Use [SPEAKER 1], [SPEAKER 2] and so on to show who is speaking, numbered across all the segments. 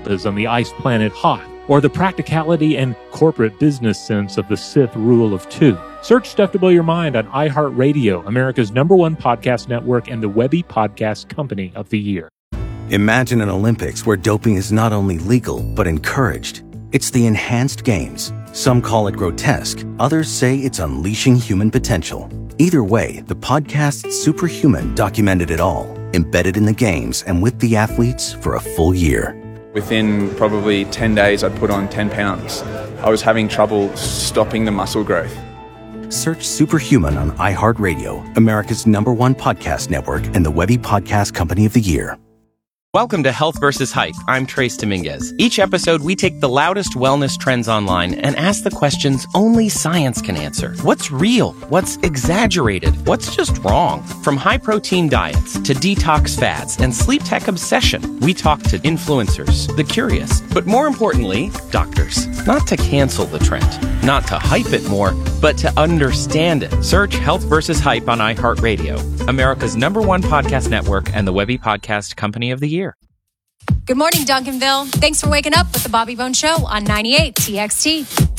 [SPEAKER 1] as on the ice planet Hoth, or the practicality and corporate business sense of the Sith rule of two. Search Stuff to Blow Your Mind on iHeartRadio, America's #1 podcast network and the Webby Podcast Company of the Year.
[SPEAKER 2] Imagine an Olympics where doping is not only legal, but encouraged. It's the Enhanced Games. Some call it grotesque. Others say it's unleashing human potential. Either way, the podcast Superhuman documented it all, embedded in the games and with the athletes for a full year.
[SPEAKER 3] Within probably 10 days, I'd put on 10 pounds. I was having trouble stopping the muscle growth.
[SPEAKER 2] Search Superhuman on iHeartRadio, America's #1 podcast network and the Webby Podcast Company of the Year.
[SPEAKER 4] Welcome to Health vs. Hype. I'm Trace Dominguez. Each episode, we take the loudest wellness trends online and ask the questions only science can answer. What's real? What's exaggerated? What's just wrong? From high-protein diets to detox fads and sleep tech obsession, we talk to influencers, the curious, but more importantly, doctors. Not to cancel the trend, not to hype it more, but to understand it. Search Health vs. Hype on iHeartRadio, America's #1 podcast network and the Webby Podcast Company of the Year.
[SPEAKER 5] Good morning, Duncanville. Thanks for waking up with the Bobby Bones Show on 98 TXT.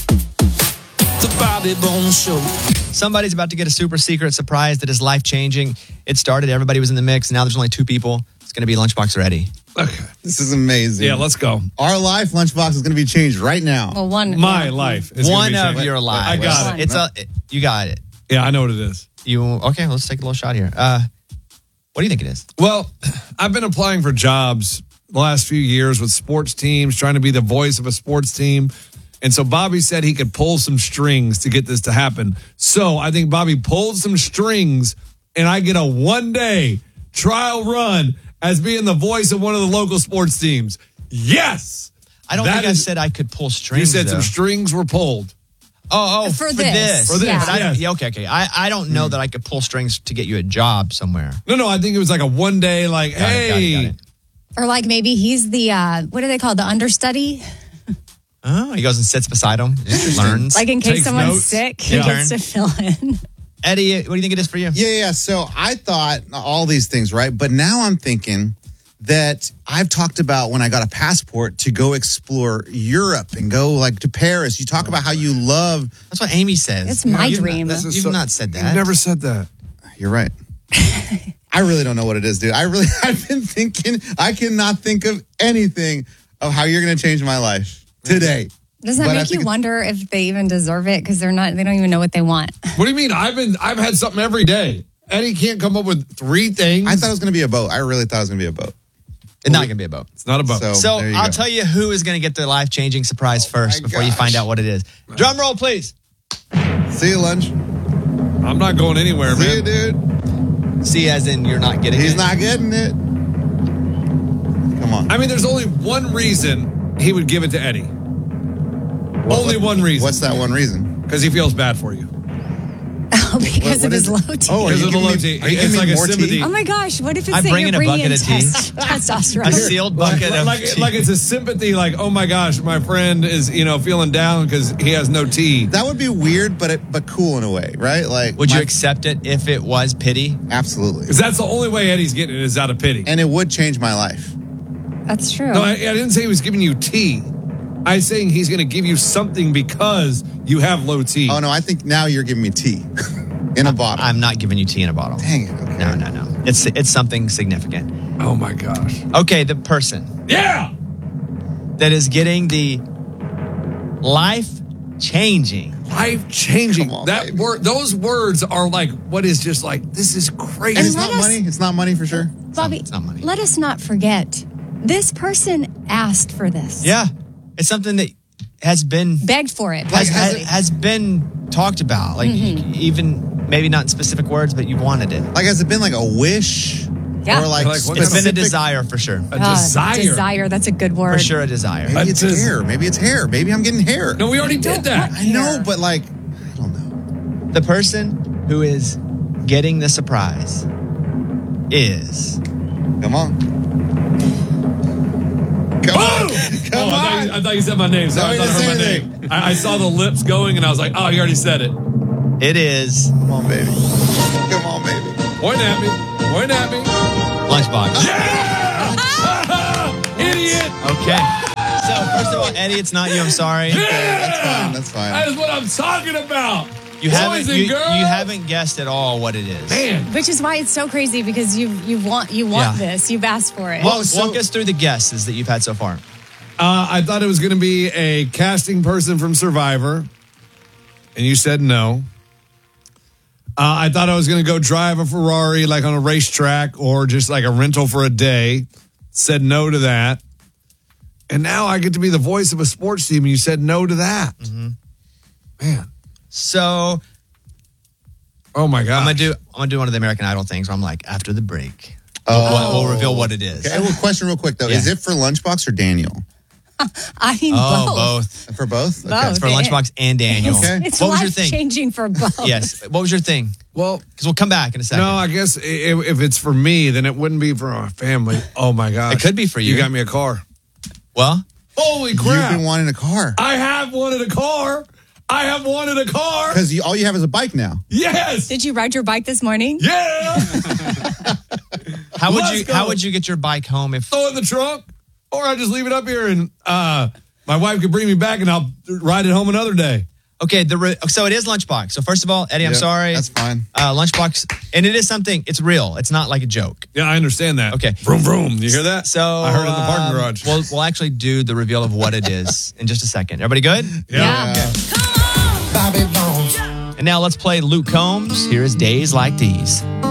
[SPEAKER 6] The Bobby Bones Show.
[SPEAKER 7] Somebody's about to get a super secret surprise that is life-changing. It started, everybody was in the mix. Now there's only 2 people. It's going to be Lunchbox or Eddie.
[SPEAKER 8] Okay. This is amazing.
[SPEAKER 6] Yeah, let's go.
[SPEAKER 8] Our life, Lunchbox, is going to be changed right now.
[SPEAKER 5] Well,
[SPEAKER 6] My life. Is
[SPEAKER 7] One
[SPEAKER 6] gonna be
[SPEAKER 7] of
[SPEAKER 6] changed.
[SPEAKER 7] your lives.
[SPEAKER 6] I got it.
[SPEAKER 7] You got it.
[SPEAKER 6] Yeah, I know what it is.
[SPEAKER 7] Okay, let's take a little shot here. What do you think it is?
[SPEAKER 6] Well, I've been applying for jobs the last few years with sports teams, trying to be the voice of a sports team. And so Bobby said he could pull some strings to get this to happen. So I think Bobby pulled some strings and I get a 1-day trial run as being the voice of one of the local sports teams. Yes!
[SPEAKER 7] I don't think I said I could pull strings.
[SPEAKER 6] You said some strings were pulled.
[SPEAKER 7] Oh,
[SPEAKER 5] For this.
[SPEAKER 7] For this.
[SPEAKER 5] Yeah.
[SPEAKER 7] But okay. I don't know that I could pull strings to get you a job somewhere.
[SPEAKER 6] No, I think it was like a 1-day, like,
[SPEAKER 7] Got it.
[SPEAKER 5] Or like maybe he's the, what do they call it, the understudy?
[SPEAKER 7] Oh, he goes and sits beside him, learns.
[SPEAKER 5] Like in case
[SPEAKER 6] Takes
[SPEAKER 5] someone's
[SPEAKER 6] notes.
[SPEAKER 5] sick, he gets to fill in.
[SPEAKER 7] Eddie, what do you think it is for you?
[SPEAKER 8] Yeah. So I thought all these things, right? But now I'm thinking that I've talked about when I got a passport to go explore Europe and go like to Paris. You talk about how you love.
[SPEAKER 7] That's what Amy says.
[SPEAKER 5] It's my dream.
[SPEAKER 7] You've not said that.
[SPEAKER 6] You've never said that.
[SPEAKER 8] You're right. I really don't know what it is, dude. I've been thinking, I cannot think of anything of how you're going to change my life today.
[SPEAKER 5] Does that make you wonder if they even deserve it? Because they don't even know what they want.
[SPEAKER 6] What do you mean? I've had something every day. Eddie can't come up with 3 things.
[SPEAKER 8] I thought it was going to be a boat. I really thought it was going to be a boat.
[SPEAKER 7] It's not going to be a boat.
[SPEAKER 6] It's not a boat.
[SPEAKER 7] So I'll tell you who is going to get the life-changing surprise first before you find out what it is. Drum roll, please.
[SPEAKER 8] See you, Lunch.
[SPEAKER 6] I'm not going anywhere, man.
[SPEAKER 8] See you, dude.
[SPEAKER 7] See as in you're not getting it.
[SPEAKER 8] He's not getting it. Come on.
[SPEAKER 6] I mean, there's only one reason he would give it to Eddie. Only one reason.
[SPEAKER 8] What's that one reason?
[SPEAKER 6] Because he feels bad for you.
[SPEAKER 5] Oh, because of his low T.
[SPEAKER 8] Oh,
[SPEAKER 6] because of the low T. It's like a sympathy.
[SPEAKER 5] Oh my gosh, what if it's
[SPEAKER 7] I'm
[SPEAKER 5] that
[SPEAKER 7] bringing
[SPEAKER 5] you're
[SPEAKER 7] a bucket of tea.
[SPEAKER 5] testosterone?
[SPEAKER 7] A sealed bucket of tea.
[SPEAKER 6] Like it's a sympathy, like, oh my gosh, my friend is, feeling down because he has no tea.
[SPEAKER 8] That would be weird, but cool in a way, right? Like,
[SPEAKER 7] Would you accept it if it was pity?
[SPEAKER 8] Absolutely.
[SPEAKER 6] Because that's the only way Eddie's getting it is out of pity.
[SPEAKER 8] And it would change my life.
[SPEAKER 5] That's true.
[SPEAKER 6] No, I didn't say he was giving you tea. I'm saying he's going to give you something because you have low T.
[SPEAKER 8] Oh, no, I think now you're giving me tea in a bottle.
[SPEAKER 7] I'm not giving you tea in a bottle.
[SPEAKER 8] Dang it. Okay.
[SPEAKER 7] No. It's something significant.
[SPEAKER 6] Oh, my gosh.
[SPEAKER 7] Okay, the person.
[SPEAKER 6] Yeah!
[SPEAKER 7] That is getting the life-changing.
[SPEAKER 6] Life-changing.
[SPEAKER 8] Come on,
[SPEAKER 6] that
[SPEAKER 8] baby.
[SPEAKER 6] word, those words are like, what is just like, this is crazy.
[SPEAKER 8] And it's not money? It's not money for sure?
[SPEAKER 5] Bobby,
[SPEAKER 7] It's not money.
[SPEAKER 5] let us not forget, this person asked for this.
[SPEAKER 7] Yeah. It's something that has been
[SPEAKER 5] Begged for it.
[SPEAKER 7] has been talked about. Like even maybe not in specific words, but you wanted it.
[SPEAKER 8] Like, has it been like a wish?
[SPEAKER 5] Yeah.
[SPEAKER 8] Or like,
[SPEAKER 6] Like, what
[SPEAKER 7] It's been a
[SPEAKER 8] specific-
[SPEAKER 7] desire for sure.
[SPEAKER 6] A desire.
[SPEAKER 5] Desire, that's a good word.
[SPEAKER 7] For sure a desire.
[SPEAKER 8] Maybe it's
[SPEAKER 6] A des-
[SPEAKER 8] hair. Maybe it's hair. Maybe I'm getting hair.
[SPEAKER 6] No, we already did that.
[SPEAKER 8] I know, but like, I don't know.
[SPEAKER 7] The person who is getting the surprise is
[SPEAKER 8] Come on. Come on. Come on.
[SPEAKER 6] I thought you said my name. Sorry,
[SPEAKER 8] No,
[SPEAKER 6] I
[SPEAKER 8] you
[SPEAKER 6] thought I heard my
[SPEAKER 8] didn't say
[SPEAKER 6] name. I saw the lips going, and I was like, oh, he already said it.
[SPEAKER 7] it is
[SPEAKER 8] Come on, baby. Come on, baby.
[SPEAKER 6] Point at me. Point at me.
[SPEAKER 7] Lunchbox.
[SPEAKER 6] Yeah! Idiot!
[SPEAKER 7] Okay. Eddie, it's not you. I'm sorry.
[SPEAKER 8] That's fine.
[SPEAKER 6] That is what I'm talking about.
[SPEAKER 7] You
[SPEAKER 6] Boys and girls.
[SPEAKER 7] haven't guessed at all what it is.
[SPEAKER 6] Man.
[SPEAKER 5] Which is why it's so crazy because you want this. You've asked for it.
[SPEAKER 7] Walk us through the guesses that you've had so far.
[SPEAKER 6] I thought it was going to be a casting person from Survivor, and you said no. I thought I was going to go drive a Ferrari like on a racetrack or just like a rental for a day. Said no to that. And now I get to be the voice of a sports team, and you said no to that.
[SPEAKER 7] Mm-hmm.
[SPEAKER 6] Man.
[SPEAKER 7] So,
[SPEAKER 6] oh my God!
[SPEAKER 7] I'm gonna do one of the American Idol things where I'm like, after the break, we'll reveal what it is.
[SPEAKER 8] Okay, well, question real quick though: is it for Lunchbox or Daniel?
[SPEAKER 5] I mean,
[SPEAKER 7] both.
[SPEAKER 8] For both?
[SPEAKER 5] Both.
[SPEAKER 8] Okay.
[SPEAKER 7] It's for Lunchbox and Daniel.
[SPEAKER 8] Okay.
[SPEAKER 5] It's
[SPEAKER 7] What was your thing?
[SPEAKER 5] life-changing for both.
[SPEAKER 7] Yes. What was your thing?
[SPEAKER 6] Well,
[SPEAKER 7] because we'll come back in a second.
[SPEAKER 6] No, I guess if it's for me, then it wouldn't be for our family. Oh my gosh!
[SPEAKER 7] It could be for you.
[SPEAKER 6] You got me a car.
[SPEAKER 7] Well,
[SPEAKER 6] holy
[SPEAKER 8] You've
[SPEAKER 6] crap!
[SPEAKER 8] been wanting a car.
[SPEAKER 6] I have wanted a car.
[SPEAKER 8] Because all you have is a bike now.
[SPEAKER 6] Yes.
[SPEAKER 5] Did you ride your bike this morning?
[SPEAKER 6] Yeah.
[SPEAKER 7] How would you get your bike home if
[SPEAKER 6] throw it in the trunk, or I just leave it up here and my wife could bring me back and I'll ride it home another day.
[SPEAKER 7] Okay, so it is Lunchbox. So first of all, Eddie, I'm sorry.
[SPEAKER 8] That's fine.
[SPEAKER 7] Lunchbox, and it is something, it's real. It's not like a joke.
[SPEAKER 6] Yeah, I understand that.
[SPEAKER 7] Okay.
[SPEAKER 6] Vroom, vroom. You hear that?
[SPEAKER 7] So
[SPEAKER 6] I heard it in the parking garage.
[SPEAKER 7] We'll actually do the reveal of what it is in just a second. Everybody good?
[SPEAKER 5] Yeah.
[SPEAKER 7] And now let's play Luke Combs. Here is Days Like These.